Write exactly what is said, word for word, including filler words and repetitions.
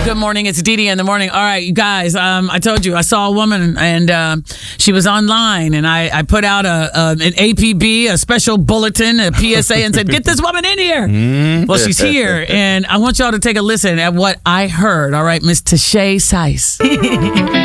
Good morning. It's Dee Dee in the morning. All right, you guys. Um, I told you I saw a woman and uh, she was online, and I, I put out a, a an A P B, a special bulletin, a P S A, and said, "Get this woman in here." Mm. Well, she's here, and I want y'all to take a listen at what I heard. All right, Miss Tashay Sice.